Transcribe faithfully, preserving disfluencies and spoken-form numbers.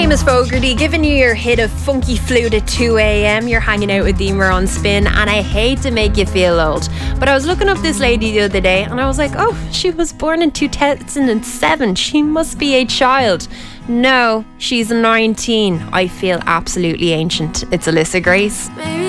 Seamus Fogarty giving you your hit of Funky Flute at two a.m. You're hanging out with Emer on Spin, and I hate to make you feel old, but I was looking up this lady the other day and I was like, oh, she was born in two thousand seven. She must be a child. No, she's nineteen. I feel absolutely ancient. It's Alyssa Grace. Maybe